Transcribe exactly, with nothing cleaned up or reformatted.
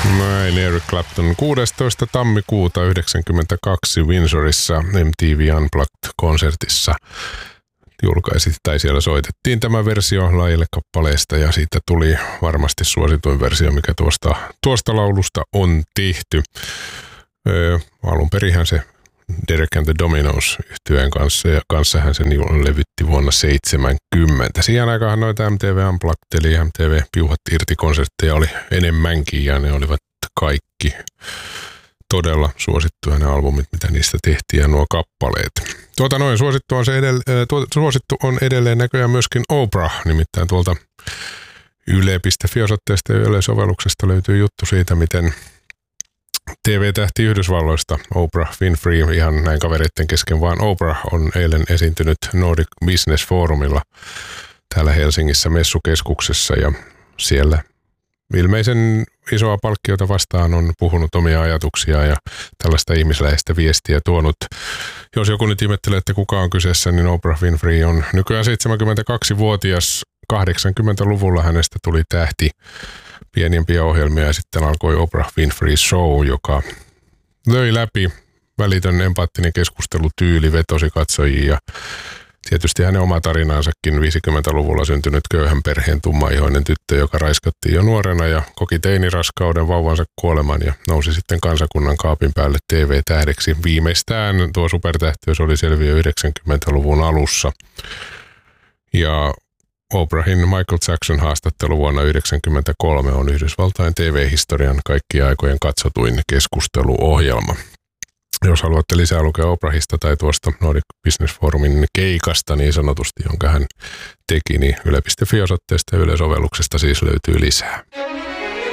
Näin Eric Clapton kuudestoista tammikuuta yhdeksänkymmentäkaksi Windsorissa M T V Unplugged-konsertissa julkaisi, tai siellä soitettiin tämä versio lajille kappaleesta ja siitä tuli varmasti suosituin versio, mikä tuosta, tuosta laulusta on tehty. Öö, alun perinhän se Derek and the Dominos -yhtyeen kanssa ja kanssa hän sen levytti vuonna seitsemänkymmentä. Siihen aikaan noita M T V Unplugged eli M T V piuhat irti -konsertteja oli enemmänkin ja ne olivat kaikki todella suosittuja ne albumit, mitä niistä tehtiin ja nuo kappaleet. Tuota noin suosittu on, se edell- tuo, suosittu on edelleen näköjään myöskin Oprah, nimittäin tuolta yle piste fi-osoitteesta ja Yle-sovelluksesta löytyy juttu siitä, miten T V-tähti Yhdysvalloista Oprah Winfrey, ihan näin kavereiden kesken, vaan Oprah on eilen esiintynyt Nordic Business Forumilla täällä Helsingissä messukeskuksessa ja siellä ilmeisen isoa palkkiota vastaan on puhunut omia ajatuksia ja tällaista ihmisläheistä viestiä tuonut. Jos joku nyt ihmettelee, että kuka on kyseessä, niin Oprah Winfrey on nykyään seitsemänkymmentäkaksivuotias. kahdeksankymmentäluvulla hänestä tuli tähti, pienimpiä ohjelmia ja sitten alkoi Oprah Winfrey Show, joka löi läpi. Välitön empaattinen keskustelutyyli vetosi katsojia ja tietysti hänen oma tarinaansakin viisikymmentäluvulla syntynyt köyhän perheen tummaihoinen tyttö, joka raiskattiin jo nuorena ja koki teiniraskauden vauvansa kuoleman ja nousi sitten kansakunnan kaapin päälle T V-tähdeksi. Viimeistään tuo supertähtiys oli selviö yhdeksänkymmentäluvun alussa. Ja Oprahin Michael Jackson -haastattelu vuonna yhdeksänkymmentäkolme on Yhdysvaltain T V-historian kaikkien aikojen katsotuin keskusteluohjelma. Jos haluatte lisää lukea Oprahista tai tuosta Nordic Business Forumin keikasta niin sanotusti, jonka hän teki, niin yle piste fi-osoitteesta ja Yle-sovelluksesta siis löytyy lisää.